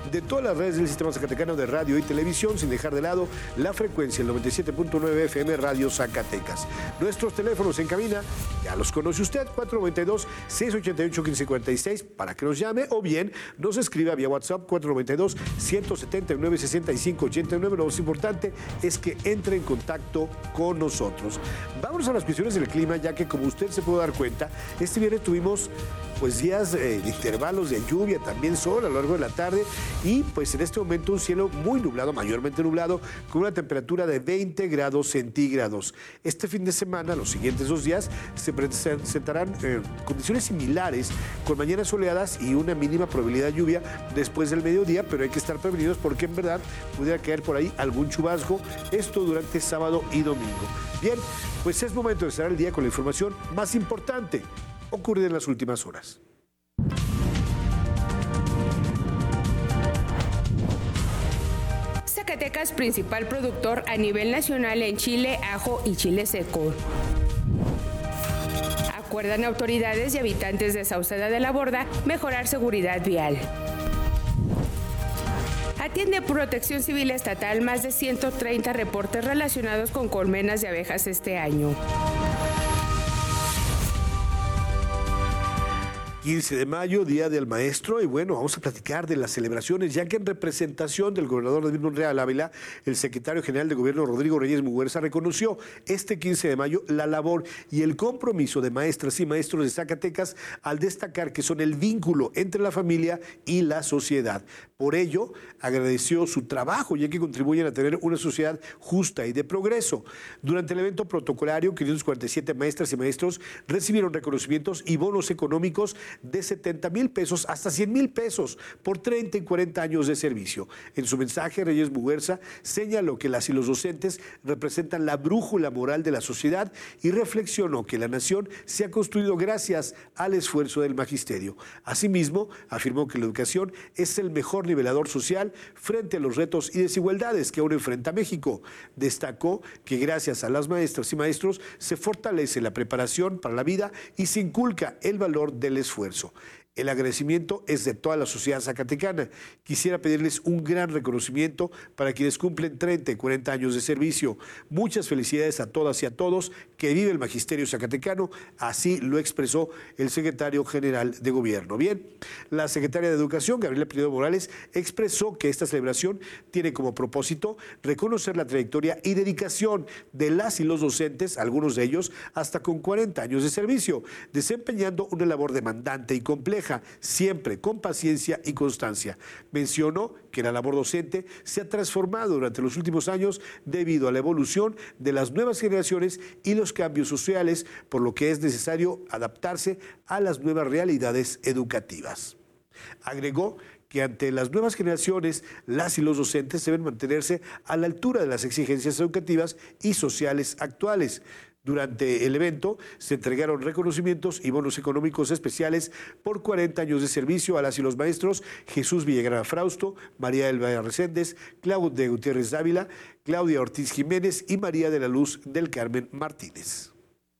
de todas las redes del Sistema Zacatecano de Radio y Televisión, sin dejar de lado la frecuencia, el 97.9 FM Radio Zacatecas. Nuestros teléfonos en cabina, ya los conoce usted, 492-688-1546, para que nos llame, o bien nos escriba vía WhatsApp, 492-179-6589. Lo más importante es que entre en contacto con nosotros. Vámonos a las cuestiones del clima, ya que como usted se puede dar cuenta, este viernes tuvimos pues días de intervalos de lluvia, también sol a lo largo de la tarde, y pues en este momento un cielo muy nublado, mayormente nublado, con una temperatura de 20 grados centígrados. Este fin de semana, los siguientes 2 días, se presentarán condiciones similares, con mañanas soleadas y una mínima probabilidad de lluvia después del mediodía, pero hay que estar prevenidos porque en verdad pudiera caer por ahí algún chubasco, esto durante sábado y domingo. Bien, pues es momento de cerrar el día con la información más importante ocurrida en las últimas horas. Zacatecas, principal productor a nivel nacional en chile, ajo y chile seco. Acuerdan autoridades y habitantes de Sauceda de la Borda mejorar seguridad vial. Atiende Protección Civil Estatal más de 130 reportes relacionados con colmenas de abejas este año. 15 de mayo, Día del Maestro, y bueno, vamos a platicar de las celebraciones, ya que en representación del gobernador David Monreal Ávila, el secretario general de Gobierno Rodrigo Reyes Muguerza reconoció este 15 de mayo la labor y el compromiso de maestras y maestros de Zacatecas al destacar que son el vínculo entre la familia y la sociedad. Por ello, agradeció su trabajo, ya que contribuyen a tener una sociedad justa y de progreso. Durante el evento protocolario, 547 maestras y maestros recibieron reconocimientos y bonos económicos de 70,000 pesos hasta 100,000 pesos por 30 y 40 años de servicio. En su mensaje, Reyes Muguerza señaló que las y los docentes representan la brújula moral de la sociedad y reflexionó que la nación se ha construido gracias al esfuerzo del magisterio. Asimismo, afirmó que la educación es el mejor nivelador social frente a los retos y desigualdades que aún enfrenta México. Destacó que gracias a las maestras y maestros se fortalece la preparación para la vida y se inculca el valor del esfuerzo. El agradecimiento es de toda la sociedad zacatecana. Quisiera pedirles un gran reconocimiento para quienes cumplen 30 y 40 años de servicio. Muchas felicidades a todas y a todos. Que vive el magisterio zacatecano, así lo expresó el secretario general de Gobierno. Bien, la secretaria de Educación, Gabriela Pinedo Morales, expresó que esta celebración tiene como propósito reconocer la trayectoria y dedicación de las y los docentes, algunos de ellos hasta con 40 años de servicio, desempeñando una labor demandante y compleja, siempre con paciencia y constancia. Mencionó que la labor docente se ha transformado durante los últimos años debido a la evolución de las nuevas generaciones y los cambios sociales, por lo que es necesario adaptarse a las nuevas realidades educativas. Agregó que ante las nuevas generaciones, las y los docentes deben mantenerse a la altura de las exigencias educativas y sociales actuales. Durante el evento se entregaron reconocimientos y bonos económicos especiales por 40 años de servicio a las y los maestros Jesús Villagrán Frausto, María Elba Reséndez, Claudia Gutiérrez Dávila, Claudia Ortiz Jiménez y María de la Luz del Carmen Martínez.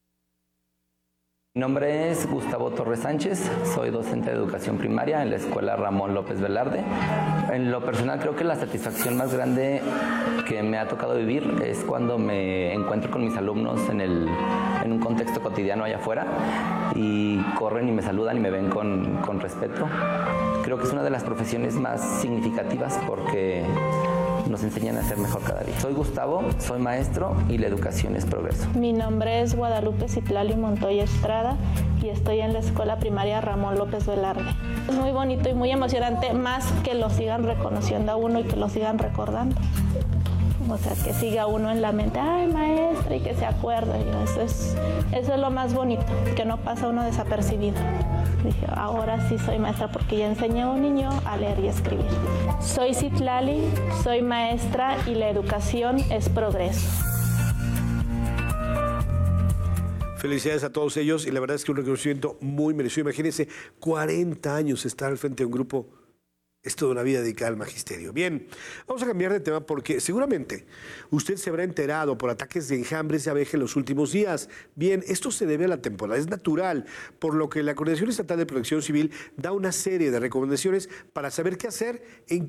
Mi nombre es Gustavo Torres Sánchez, soy docente de educación primaria en la Escuela Ramón López Velarde. En lo personal creo que la satisfacción más grande que me ha tocado vivir es cuando me encuentro con mis alumnos en un contexto cotidiano allá afuera y corren y me saludan y me ven con respeto. Creo que es una de las profesiones más significativas porque nos enseñan a ser mejor cada día. Soy Gustavo, soy maestro y la educación es progreso. Mi nombre es Guadalupe Citlali Montoya Estrada y estoy en la Escuela Primaria Ramón López Velarde. Es muy bonito y muy emocionante, más que lo sigan reconociendo a uno y que lo sigan recordando. O sea, que siga uno en la mente, ay maestra, y que se acuerde. Eso es lo más bonito, que no pasa uno desapercibido. Dije, ahora sí soy maestra porque ya enseñé a un niño a leer y escribir. Soy Citlali, soy maestra y la educación es progreso. Felicidades a todos ellos y la verdad es que un reconocimiento muy merecido. Imagínense, 40 años estar al frente de un grupo. Es toda una vida dedicada al magisterio. Bien, vamos a cambiar de tema porque seguramente usted se habrá enterado por ataques de enjambres de abeja en los últimos días. Bien, esto se debe a la temporada, es natural, por lo que la Coordinación Estatal de Protección Civil da una serie de recomendaciones para saber qué hacer en